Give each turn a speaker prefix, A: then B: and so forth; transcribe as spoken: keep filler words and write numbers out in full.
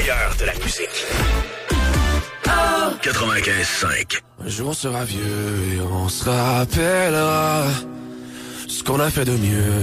A: meilleur de la musique. quatre-vingt-quinze cinq.
B: Un jour on sera vieux et on se rappellera ce qu'on a fait de mieux.